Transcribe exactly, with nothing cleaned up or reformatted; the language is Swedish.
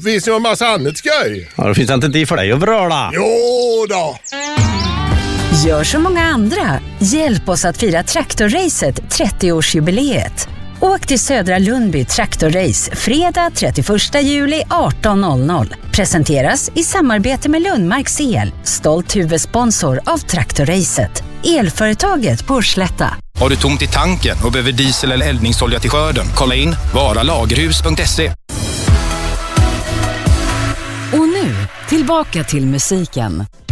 uppvisning och en massa annat skoj. Ja, det finns inte tid för dig att bröla. Jo då. Gör som många andra. Hjälp oss att fira Traktorracet trettioårsjubileet. Åk till Södra Lundby Traktorrace fredag trettioförsta juli arton noll noll. Presenteras i samarbete med Lundmarks El, stolt huvudsponsor av Traktorracet. Elföretaget på Slätta. Har du tomt i tanken och behöver diesel eller eldningsolja till skörden? Kolla in varalagerhus punkt se. Och nu, tillbaka till musiken.